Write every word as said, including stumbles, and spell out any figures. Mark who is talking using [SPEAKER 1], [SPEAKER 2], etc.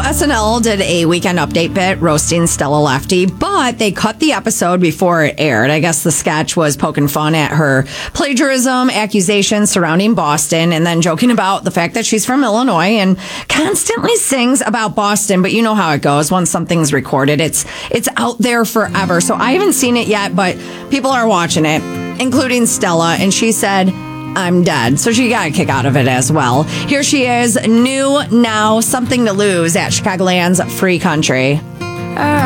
[SPEAKER 1] S N L did a Weekend Update bit roasting Stella Lefty, but they cut the episode before it aired. I guess the sketch was poking fun at her plagiarism accusations surrounding Boston and then joking about the fact that she's from Illinois and constantly sings about Boston. But you know how it goes. Once something's recorded, it's it's out there forever. So I haven't seen it yet, but people are watching it, including Stella, and she said, I'm dead. So she got a kick out of it as well. Here she is, new now, Something to Lose at Chicagoland's Free Country.
[SPEAKER 2] Uh.